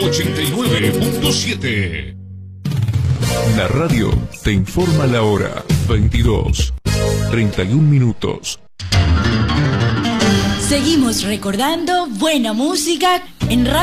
89.7. La radio te informa la hora. 22:31 minutos. Seguimos recordando buena música en radio.